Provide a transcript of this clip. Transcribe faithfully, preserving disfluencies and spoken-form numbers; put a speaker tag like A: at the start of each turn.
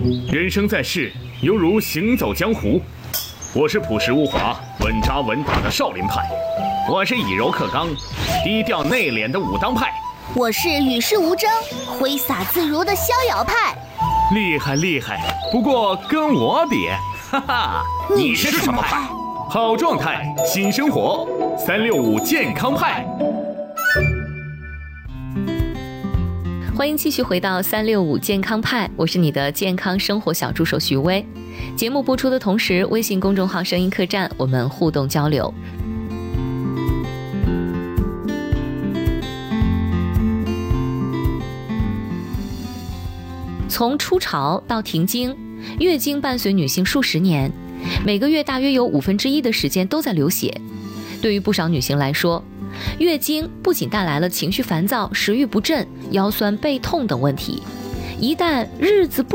A: 人生在世，犹如行走江湖。我是朴实无华、稳扎稳打的少林派，我是以柔克刚、低调内敛的武当派，
B: 我是与世无争、挥洒自如的逍遥派。
A: 厉害厉害，不过跟我比，哈哈，
B: 你是什么派？
A: 好状态，新生活，三六五健康派。
C: 欢迎继续回到三六五健康派，我是你的健康生活小助手徐薇。节目播出的同时，微信公众号声音客栈我们互动交流。从初潮到停经，月经伴随女性数十年，每个月大约有五分之一的时间都在流血。对于不少女性来说，月经不仅带来了情绪烦躁、食欲不振、腰酸背痛等问题，一旦日子不